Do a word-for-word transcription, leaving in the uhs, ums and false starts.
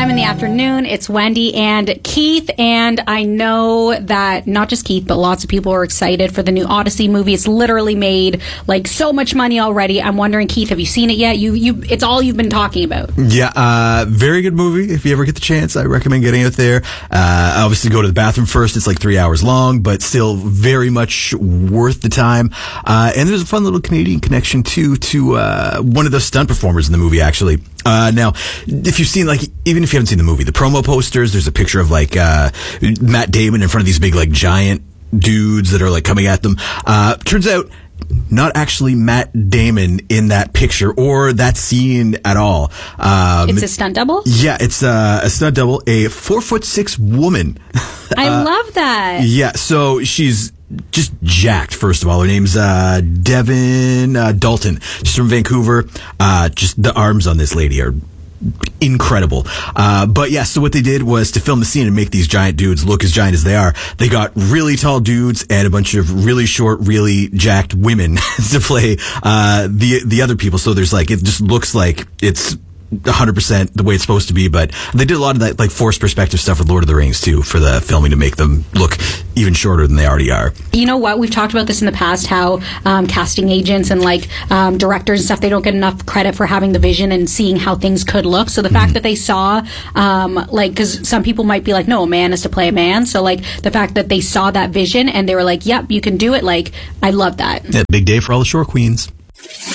a.m. in the afternoon. It's Wendy and Keith, and I know that not just Keith, but lots of people are excited for the new Odyssey movie. It's literally made like so much money already. I'm wondering, Keith, have you seen it yet? You, you, it's all you've been talking about. Yeah, uh, very good movie. If you ever get the chance, I recommend getting it there. Uh, obviously, go to the bathroom first. It's like three hours long, but still very much worth the time. Uh, and there's a fun little Canadian connection too to uh, one of the stunt performers in the movie, actually. Uh, now, if you've seen, like, even if you haven't seen the movie, the promo posters, there's a picture of, like, uh, Matt Damon in front of these big, like, giant dudes that are, like, coming at them. Uh, turns out, not actually Matt Damon in that picture or that scene at all. Um, it's a stunt double? Yeah, it's uh, a stunt double, a four foot six woman. I uh, love that. Yeah, so she's just jacked, first of all. Her name's uh, Devin uh, Dalton. She's from Vancouver. Uh, just the arms on this lady are incredible. Uh, but yeah, so what they did was to film the scene and make these giant dudes look as giant as they are, they got really tall dudes and a bunch of really short, really jacked women to play uh, the the other people. So there's like, it just looks like it's one hundred percent the way it's supposed to be, but they did a lot of that like forced perspective stuff with Lord of the Rings too for the filming to make them look even shorter than they already are. You know what? We've talked about this in the past, how um, casting agents and like um, directors and stuff, they don't get enough credit for having the vision and seeing how things could look. So the fact mm-hmm. that they saw, um, like, because some people might be like, no, a man is to play a man. So like the fact that they saw that vision and they were like, yep, you can do it. Like, I love that. Yeah, big day for all the shore queens.